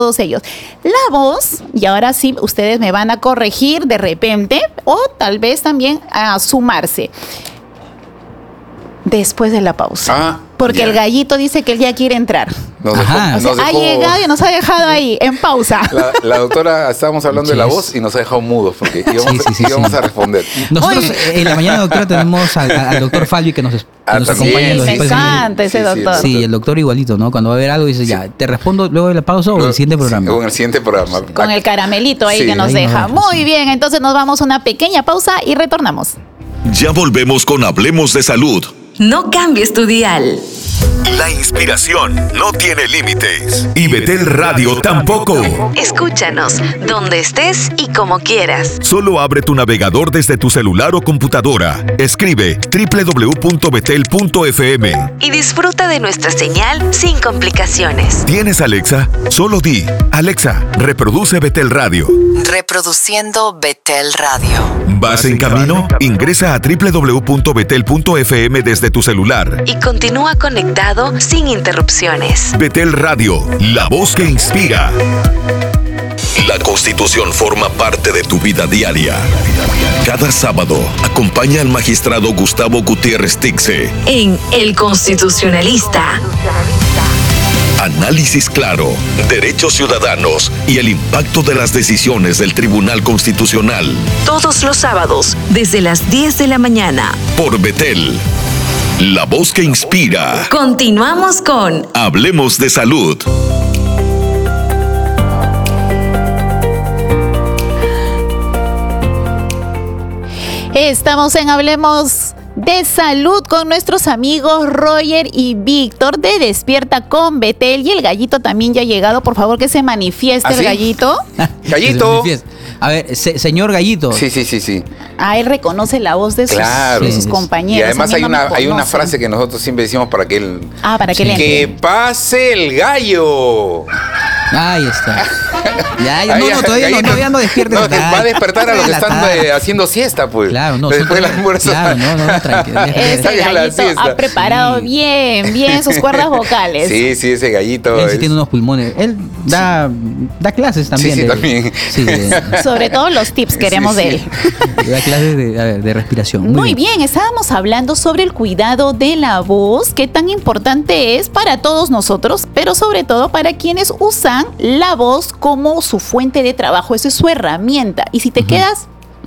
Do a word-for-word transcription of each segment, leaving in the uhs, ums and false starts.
todos ellos. La voz, y ahora sí ustedes me van a corregir de repente o tal vez también a sumarse después de la pausa. Ah, porque ya. El gallito dice que él ya quiere entrar. Nos dejó, O sea, nos ha dejó- llegado y nos ha dejado ahí, en pausa. La, la doctora, estábamos hablando de la Yes. voz y nos ha dejado mudos porque íbamos, Sí, sí, sí, íbamos sí. a responder. Nosotros Oye. en la mañana, doctora, tenemos al, al doctor Falvi que nos, que Ah, nos también. acompaña en los me espacios. encanta ese Sí, sí, doctor. Sí, el doctor igualito, ¿no? Cuando va a ver algo dice, ya, te respondo luego de la pausa o en el siguiente programa. Sí, o en el siguiente programa. Con el caramelito ahí Sí. que nos Ahí deja. nos deja, Muy sí. bien, entonces nos vamos a una pequeña pausa y retornamos. Ya volvemos con Hablemos de Salud. No cambies tu dial. La inspiración no tiene límites. Y Betel Radio tampoco. Escúchanos donde estés y como quieras. Solo abre tu navegador desde tu celular o computadora. Escribe doble u doble u doble u punto betel punto efe eme. Y disfruta de nuestra señal sin complicaciones. ¿Tienes Alexa? Solo di, Alexa, reproduce Betel Radio. Reproduciendo Betel Radio. ¿Vas en camino? Ingresa a doble u doble u doble u punto betel punto efe eme desde tu celular. Y continúa conectado sin interrupciones. Betel Radio, la voz que inspira. La Constitución forma parte de tu vida diaria. Cada sábado, acompaña al magistrado Gustavo Gutiérrez Tixe. En El Constitucionalista. Análisis claro, derechos ciudadanos y el impacto de las decisiones del Tribunal Constitucional. Todos los sábados, desde las diez de la mañana. Por Betel, la voz que inspira. Continuamos con Hablemos de Salud. Estamos en Hablemos de Salud con nuestros amigos Roger y Víctor de Despierta con Betel. Y el gallito también ya ha llegado. Por favor, que se manifieste ¿Ah, el sí? gallito. Gallito. A ver, se- señor Gallito. Sí, sí, sí, sí. Ah, él reconoce la voz de sus, Claro. de sus compañeros. Y además A mí hay no me una, hay una conocen. frase que nosotros siempre decimos para que él... Ah, para que le ¡Que entre. pase el gallo! Ahí está. Ya, ya, Ahí no, ya, no, todavía no, gallito. todavía no despiertes. No, que va a despertar a los que están eh, haciendo siesta, pues. Claro, no. Después son- del almuerzo. Claro, no, no, no, tranquilo. Ese Salga la gallito siesta. ha preparado Sí. bien, bien sus cuerdas vocales. Sí, sí, ese gallito. Él sí es- tiene unos pulmones. Él da, da clases también. Sí, sí, de- también. Sí, de- Sobre todo los tips queremos Sí, de sí. él. da clases de, a ver, de respiración. Muy bien, estábamos hablando sobre el cuidado de la voz, qué tan importante es para todos nosotros, pero sobre todo para quienes usan la voz como su fuente de trabajo, esa es su herramienta. Y si te quedas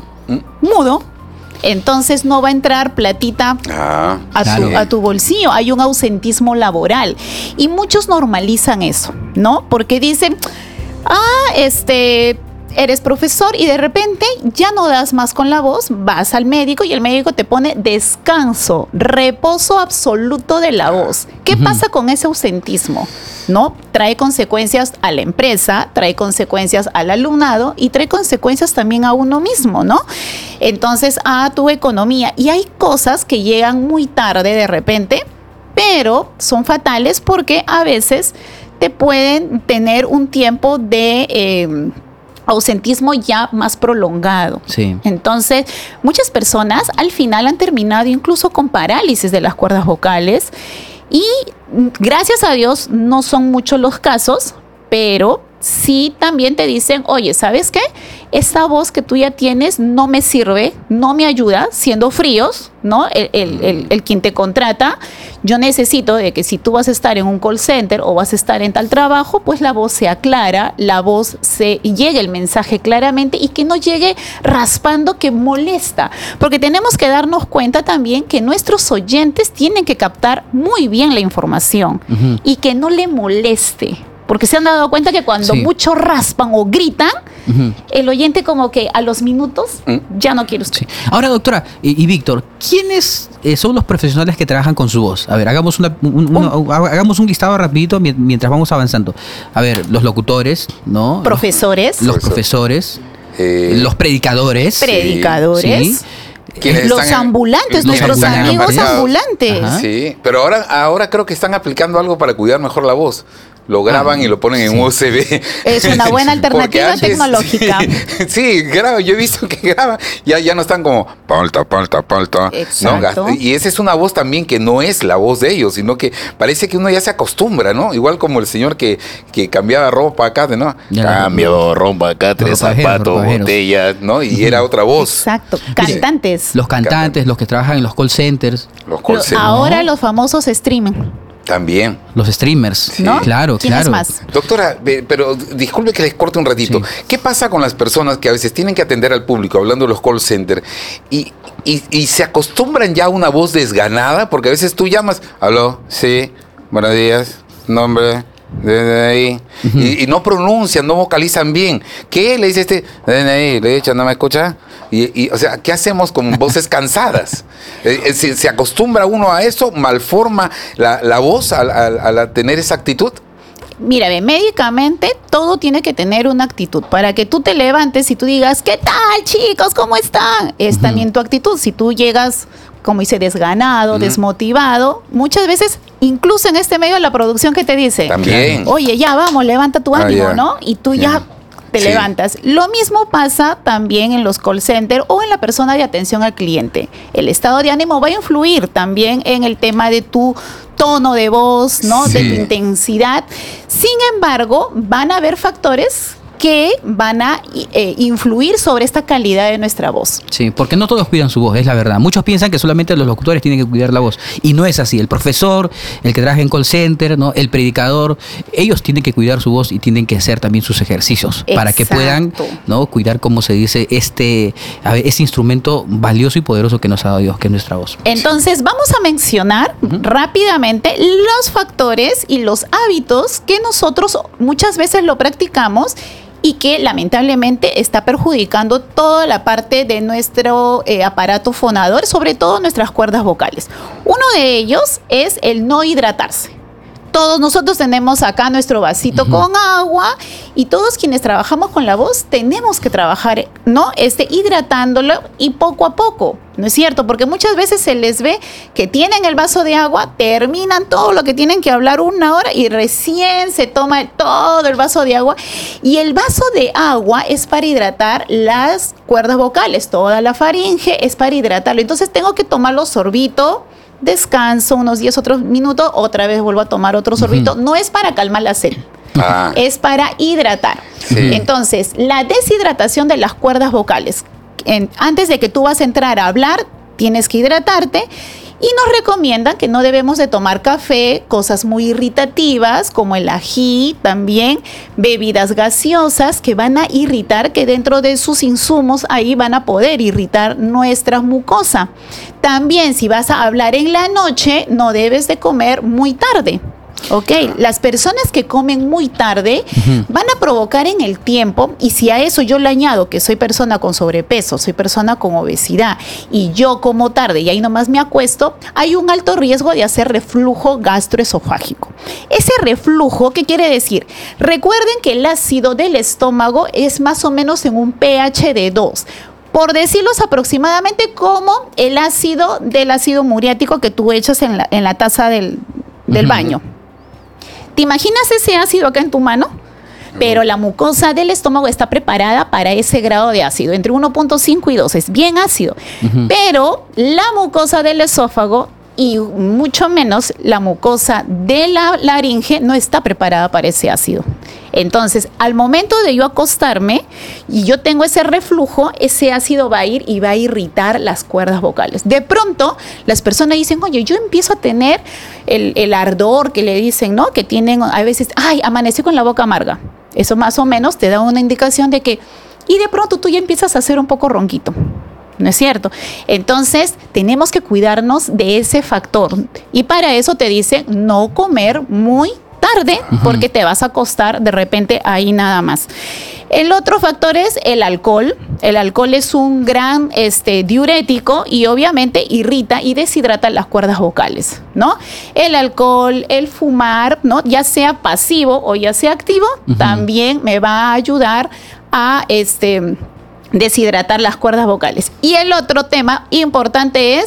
mudo, entonces no va a entrar platita Ah, a, Claro. tu, a tu bolsillo. Hay un ausentismo laboral. Y muchos normalizan eso, ¿no? Porque dicen, ah, este, eres profesor y de repente ya no das más con la voz, vas al médico y el médico te pone descanso, reposo absoluto de la voz. ¿Qué Ujú. pasa con ese ausentismo? ¿No? Trae consecuencias a la empresa, trae consecuencias al alumnado y trae consecuencias también a uno mismo, ¿no? Entonces, a tu economía. Y hay cosas que llegan muy tarde de repente, pero son fatales porque a veces te pueden tener un tiempo de eh, ausentismo ya más prolongado. Sí. Entonces, muchas personas al final han terminado incluso con parálisis de las cuerdas vocales y mm, gracias a Dios no son muchos los casos, pero sí también te dicen, oye, ¿sabes qué? Esta voz que tú ya tienes no me sirve, no me ayuda, siendo fríos, ¿no? El, el, el, el quien te contrata, yo necesito de que si tú vas a estar en un call center o vas a estar en tal trabajo, pues la voz sea clara, la voz se llegue el mensaje claramente y que no llegue raspando que molesta. Porque tenemos que darnos cuenta también que nuestros oyentes tienen que captar muy bien la información Ujú. y que no le moleste. Porque se han dado cuenta que cuando Sí. mucho raspan o gritan, Ujú. el oyente como que a los minutos ¿Mm? ya no quiere usted. Sí. Ahora, doctora y, y Víctor, ¿quiénes eh, son los profesionales que trabajan con su voz? A ver, hagamos, una, un, una- hagamos un listado rapidito mien- mientras vamos avanzando. A ver, los locutores, ¿no? Profesores, Los, los profesores, eh, los predicadores. predicadores, sí. quienes los están en- ambulantes, los nuestros ambulantes. amigos mercados. ambulantes. Ajá. Sí, pero ahora, ahora creo que están aplicando algo para cuidar mejor la voz. lo graban Ah, y lo ponen en sí. U S B. Es una buena Porque alternativa antes- tecnológica. Sí, sí, graba, yo he visto que graban, ya, ya no están como palta, palta, palta. Exacto. ¿no? Y esa es una voz también que no es la voz de ellos, sino que parece que uno ya se acostumbra, ¿no? Igual como el señor que, que cambiaba ropa acá, ¿no? Ya, Cambio, ropa acá, tres ropajeros, zapatos, ropajeros. botellas, ¿no? Y era otra voz. Exacto. Cantantes. Los cantantes, los que trabajan en los call centers, Los call Lo- centers. ahora los famosos streaming. También. los streamers. ¿No? Claro, ¿Quién claro. es más? Doctora, ve- pero disculpe que les corte un ratito. Sí. ¿Qué pasa con las personas que a veces tienen que atender al público, hablando de los call centers, y, y, y se acostumbran ya a una voz desganada? Porque a veces tú llamas, aló, sí, buenos días, nombre, D N I, y, y no pronuncian, no vocalizan bien. ¿Qué le dice este D N I? Le he dicho, ¿no me escucha? Y, y, o sea, ¿qué hacemos con voces cansadas? Eh, eh, ¿Se, se acostumbra uno a eso? ¿Malforma la, la voz al, al- al a tener esa actitud? Mira, ve, médicamente todo tiene que tener una actitud. Para que tú te levantes y tú digas, ¿qué tal, chicos? ¿Cómo están? Es también tu actitud. Si tú llegas, como dice, desganado, desmotivado, muchas veces, incluso en este medio, la producción que te dice, También. oye, ya vamos, levanta tu Ah, ánimo, ya. ¿no? Y tú Ya. ya te Sí. levantas. Lo mismo pasa también en los call centers o en la persona de atención al cliente. El estado de ánimo va a influir también en el tema de tu tono de voz, ¿no? De Sí. tu intensidad. Sin embargo, van a haber factores que van a eh, influir sobre esta calidad de nuestra voz. Sí, porque no todos cuidan su voz, es la verdad. Muchos piensan que solamente los locutores tienen que cuidar la voz. Y no es así. El profesor, el que trabaja en call center, ¿no? El predicador, ellos tienen que cuidar su voz y tienen que hacer también sus ejercicios para que puedan, Exacto. ¿no? Cuidar, como se dice, este, a ver, este instrumento valioso y poderoso que nos ha dado Dios, que es nuestra voz. Entonces, vamos a mencionar rápidamente los factores y los hábitos que nosotros muchas veces lo practicamos y que lamentablemente está perjudicando toda la parte de nuestro eh, aparato fonador, sobre todo nuestras cuerdas vocales. Uno de ellos es el no hidratarse. Todos nosotros tenemos acá nuestro vasito con agua y todos quienes trabajamos con la voz tenemos que trabajar, ¿no? Este, hidratándolo y poco a poco, ¿no es cierto? Porque muchas veces se les ve que tienen el vaso de agua, terminan todo lo que tienen que hablar una hora y recién se toma todo el vaso de agua. Y el vaso de agua es para hidratar las cuerdas vocales, toda la faringe es para hidratarlo. Entonces tengo que tomarlo sorbito, descanso unos diez otros minutos, otra vez vuelvo a tomar otro sorbito. No es para calmar la sed, Ah, es para hidratar. Sí. Entonces, la deshidratación de las cuerdas vocales. En- antes de que tú vas a entrar a hablar, tienes que hidratarte. Y nos recomiendan que no debemos de tomar café, cosas muy irritativas como el ají, también bebidas gaseosas que van a irritar, que dentro de sus insumos ahí van a poder irritar nuestra mucosa. También si vas a hablar en la noche, no debes de comer muy tarde. Ok, las personas que comen muy tarde van a provocar en el tiempo, y si a eso yo le añado que soy persona con sobrepeso, soy persona con obesidad y yo como tarde y ahí nomás me acuesto, hay un alto riesgo de hacer reflujo gastroesofágico. Ese reflujo, ¿qué quiere decir? Recuerden que el ácido del estómago es más o menos en un pH de dos. Por decirlos aproximadamente como el ácido del ácido muriático que tú echas en la, en la taza del, del baño. ¿Te imaginas ese ácido acá en tu mano? Pero la mucosa del estómago está preparada para ese grado de ácido, entre uno punto cinco y dos, es bien ácido. Pero la mucosa del esófago y mucho menos la mucosa de la laringe no está preparada para ese ácido. Entonces, al momento de yo acostarme y yo tengo ese reflujo, ese ácido va a ir y va a irritar las cuerdas vocales. De pronto, las personas dicen, oye, yo empiezo a tener el, el ardor que le dicen, ¿no? Que tienen a veces, ay, amanecí con la boca amarga. Eso más o menos te da una indicación de que, y de pronto tú ya empiezas a hacer un poco ronquito. ¿No es cierto? Entonces, tenemos que cuidarnos de ese factor. Y para eso te dicen no comer muy tarde, porque te vas a acostar de repente ahí nada más. El otro factor es el alcohol. El alcohol es un gran este, diurético y obviamente irrita y deshidrata las cuerdas vocales, ¿no? El alcohol, el fumar, ¿no? Ya sea pasivo o ya sea activo, también me va a ayudar a este deshidratar las cuerdas vocales. Y el otro tema importante es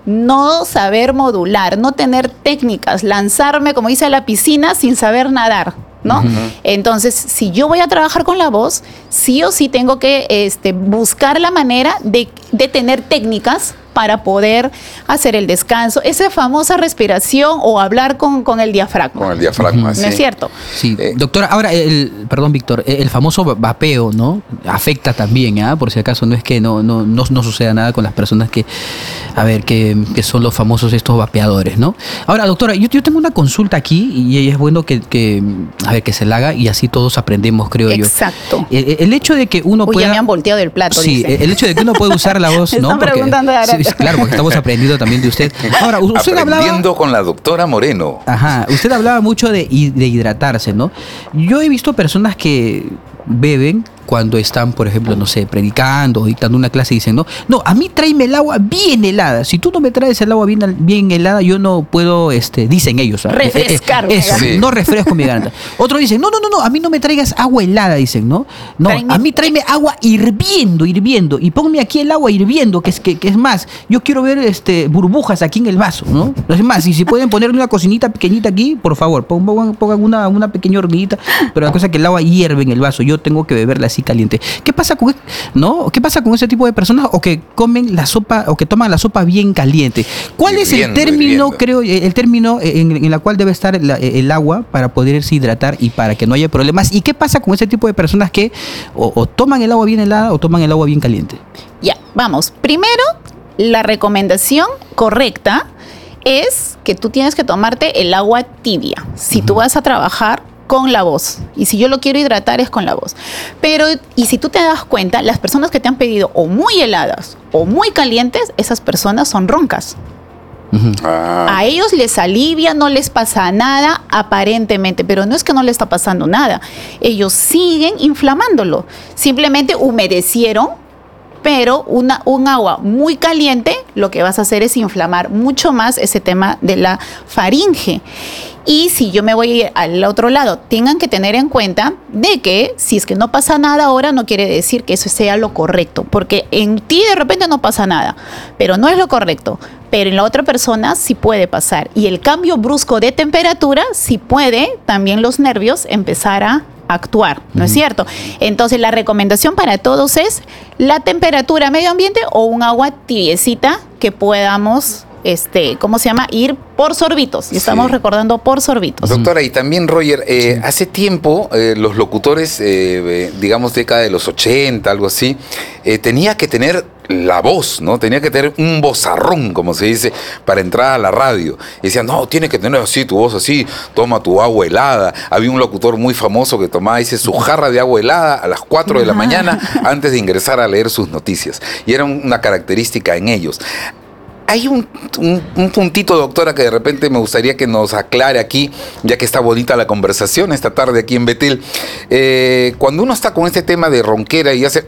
no saber modular, no tener técnicas, lanzarme, como dice, a la piscina sin saber nadar, ¿no? Uh-huh. Entonces, si yo voy a trabajar con la voz, sí o sí tengo que este, buscar la manera de, de tener técnicas para poder hacer el descanso, esa famosa respiración o hablar con, con el diafragma. Con el diafragma, ¿No sí. es cierto? Sí, eh, doctora, ahora, el, perdón, Víctor, el famoso vapeo, ¿no? Afecta también, ¿ah? ¿eh? Por si acaso, no es que no, no, no, no suceda nada con las personas que, a ver, que, que son los famosos estos vapeadores, ¿no? Ahora, doctora, yo, yo tengo una consulta aquí y es bueno que, que, a ver, que se la haga y así todos aprendemos, creo Exacto. yo. Exacto. El, el hecho de que uno Uy, pueda... ya me han volteado del plato, Sí, dice. el hecho de que uno pueda usar la voz, ¿no? Están Porque, preguntando ahora. sí, claro, porque estamos aprendiendo también de usted. Ahora, usted Aprendiendo hablaba... con la doctora Moreno. Ajá, usted hablaba mucho de, de hidratarse, ¿no? Yo he visto personas que beben cuando están, por ejemplo, no sé, predicando o dictando una clase y dicen, no, no, a mí tráeme el agua bien helada. Si tú no me traes el agua bien, bien helada, yo no puedo, este, dicen ellos. ¿sabes? Refrescarme. Eh, eh, eso, Sí. no refresco mi garganta. Otros dicen, no, no, no, no, a mí no me traigas agua helada, dicen, ¿no? No, Tráeme- a mí tráeme agua hirviendo, hirviendo. Y ponme aquí el agua hirviendo, que es, que, que es más, yo quiero ver este, burbujas aquí en el vaso, ¿no? Es más, y si pueden ponerle una cocinita pequeñita aquí, por favor, pongan, pongan una, una pequeña hornillita, pero la cosa es que el agua hierve en el vaso, yo tengo que beberla así caliente. ¿Qué pasa con, no? ¿Qué pasa con ese tipo de personas o que comen la sopa o que toman la sopa bien caliente? ¿Cuál Hirviendo, es el término, hirviendo. creo, el término en, en la cual debe estar la- el agua para poderse hidratar y para que no haya problemas? ¿Y qué pasa con ese tipo de personas que o, o toman el agua bien helada o toman el agua bien caliente? Ya, vamos. Primero, la recomendación correcta es que tú tienes que tomarte el agua tibia. Si tú vas a trabajar con la voz. Y si yo lo quiero hidratar es con la voz. Pero, y si tú te das cuenta, las personas que te han pedido o muy heladas o muy calientes, esas personas son roncas. Ah, A ellos les alivia, no les pasa nada aparentemente, pero no es que no les está pasando nada. Ellos siguen inflamándolo. Simplemente humedecieron, pero una, un agua muy caliente lo que vas a hacer es inflamar mucho más ese tema de la faringe. Y si yo me voy a ir al otro lado, tengan que tener en cuenta de que si es que no pasa nada ahora, no quiere decir que eso sea lo correcto, porque en ti de repente no pasa nada, pero no es lo correcto. Pero en la otra persona sí puede pasar. Y el cambio brusco de temperatura sí puede también los nervios empezar a actuar, ¿no es cierto? Entonces la recomendación para todos es la temperatura medio ambiente o un agua tibiecita que podamos, este, ¿cómo se llama? Ir por sorbitos. Y estamos Sí. recordando por sorbitos. Doctora, y también Roger, eh, hace tiempo eh, los locutores, eh, eh, digamos década de los ochenta, algo así, eh, tenía que tener la voz, ¿no? Tenía que tener un vozarrón, como se dice, para entrar a la radio. Y decían, no, tienes que tener así, tu voz así, toma tu agua helada. Había un locutor muy famoso que tomaba, dice, su jarra de agua helada a las cuatro de la mañana antes de ingresar a leer sus noticias. Y era una característica en ellos. Hay un, un, un puntito, doctora, que de repente me gustaría que nos aclare aquí, ya que está bonita la conversación esta tarde aquí en Betel. Eh, cuando uno está con este tema de ronquera y hace...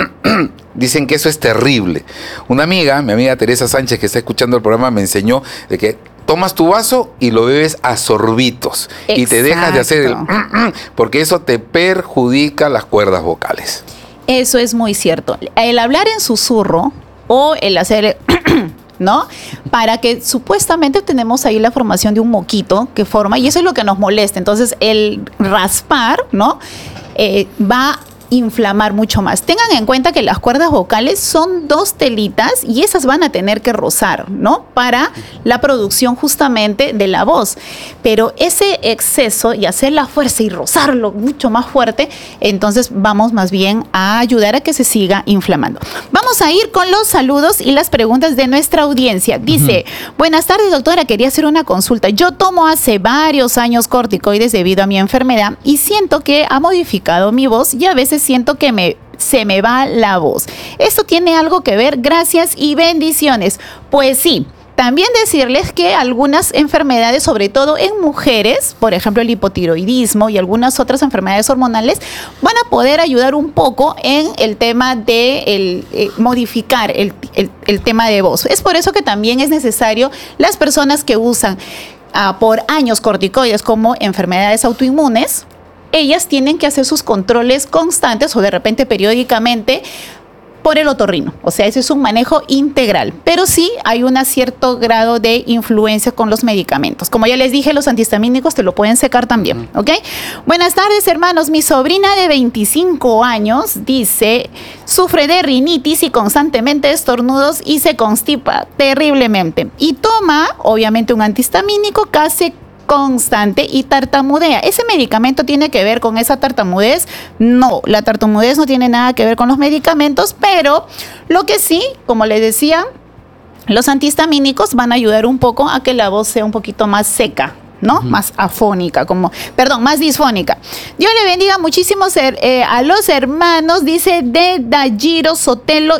dicen que eso es terrible. Una amiga, mi amiga Teresa Sánchez, que está escuchando el programa, me enseñó de que tomas tu vaso y lo bebes a sorbitos. Y te dejas de hacer el... porque eso te perjudica las cuerdas vocales. Eso es muy cierto. El hablar en susurro o el hacer... ¿no? Para que supuestamente tenemos ahí la formación de un moquito que forma, y eso es lo que nos molesta. Entonces, el raspar, ¿no? Eh, va a inflamar mucho más. Tengan en cuenta que las cuerdas vocales son dos telitas y esas van a tener que rozar, ¿no? Para la producción justamente de la voz. Pero ese exceso y hacer la fuerza y rozarlo mucho más fuerte, entonces vamos más bien a ayudar a que se siga inflamando. Vamos a ir con los saludos y las preguntas de nuestra audiencia. Dice, uh-huh. Buenas tardes, doctora, quería hacer una consulta. Yo tomo hace varios años corticoides debido a mi enfermedad y siento que ha modificado mi voz y a veces siento que me, se me va la voz. ¿Esto tiene algo que ver? Gracias y bendiciones. Pues sí. También decirles que algunas enfermedades, sobre todo en mujeres, por ejemplo el hipotiroidismo y algunas otras enfermedades hormonales, van a poder ayudar un poco en el tema de el, eh, modificar el, el, el tema de voz. Es por eso que también es necesario las personas que usan uh, por años corticoides como enfermedades autoinmunes, ellas tienen que hacer sus controles constantes o de repente periódicamente por el otorrino. O sea, ese es un manejo integral. Pero sí hay un cierto grado de influencia con los medicamentos. Como ya les dije, los antihistamínicos te lo pueden secar también, ¿ok? Buenas tardes, hermanos. Mi sobrina de veinticinco años dice, sufre de rinitis y constantemente estornudos y se constipa terriblemente. Y toma, obviamente, un antihistamínico casi constante y tartamudea. ¿Ese medicamento tiene que ver con esa tartamudez? No, la tartamudez no tiene nada que ver con los medicamentos, pero lo que sí, como les decía, los antihistamínicos van a ayudar un poco a que la voz sea un poquito más seca, ¿no? Uh-huh. Más afónica, como, perdón, más disfónica. Dios le bendiga muchísimo ser, eh, a los hermanos, dice de Dayiro Sotelo